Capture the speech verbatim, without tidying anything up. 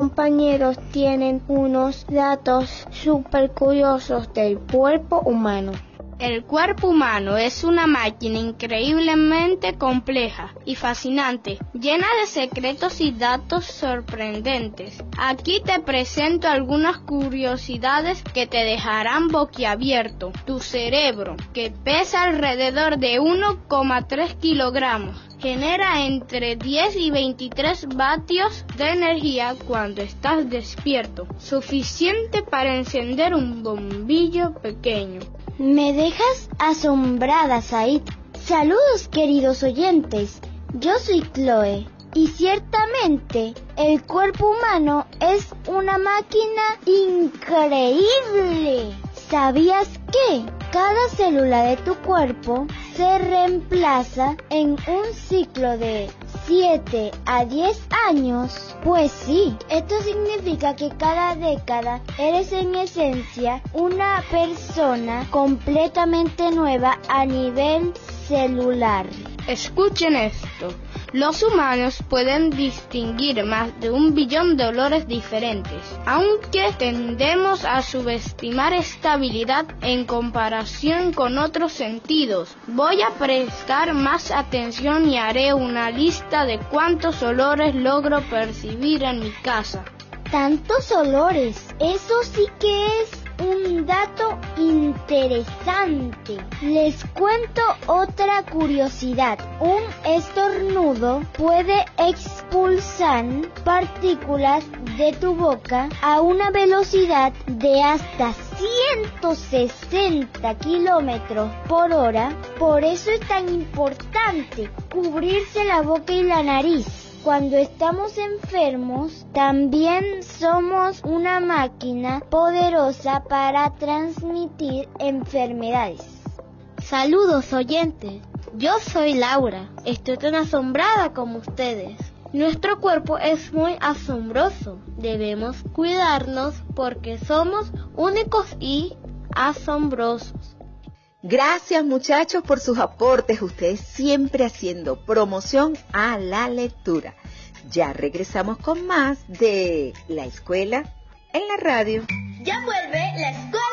compañeros tienen unos datos súper curiosos del cuerpo humano. El cuerpo humano es una máquina increíblemente compleja y fascinante, llena de secretos y datos sorprendentes. Aquí te presento algunas curiosidades que te dejarán boquiabierto. Tu cerebro, que pesa alrededor de uno coma tres kilogramos, genera entre diez y veintitrés vatios de energía cuando estás despierto, suficiente para encender un bombillo pequeño. Me dejas asombrada, Said. Saludos, queridos oyentes. Yo soy Chloe. Y ciertamente, el cuerpo humano es una máquina increíble. ¿Sabías que cada célula de tu cuerpo se reemplaza en un ciclo de siete a diez años? Pues sí, esto significa que cada década eres en esencia una persona completamente nueva a nivel celular. Escuchen esto. Los humanos pueden distinguir más de un billón de olores diferentes, aunque tendemos a subestimar esta habilidad en comparación con otros sentidos. Voy a prestar más atención y haré una lista de cuántos olores logro percibir en mi casa. ¡Tantos olores! Eso sí que es un dato interesante. Les cuento otra curiosidad. Un estornudo puede expulsar partículas de tu boca a una velocidad de hasta ciento sesenta kilómetros por hora. Por eso es tan importante cubrirse la boca y la nariz. Cuando estamos enfermos, también somos una máquina poderosa para transmitir enfermedades. Saludos, oyentes. Yo soy Laura. Estoy tan asombrada como ustedes. Nuestro cuerpo es muy asombroso. Debemos cuidarnos porque somos únicos y asombrosos. Gracias, muchachos, por sus aportes. Ustedes siempre haciendo promoción a la lectura. Ya regresamos con más de La Escuela en la Radio. Ya vuelve La Escuela